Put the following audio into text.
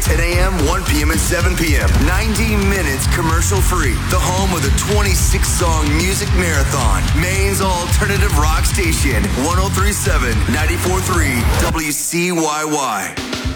10 a.m., 1 p.m., and 7 p.m. 90 minutes commercial free. The home of the 26-song music marathon. Maine's alternative rock station. 103.7, 94.3 WCYY.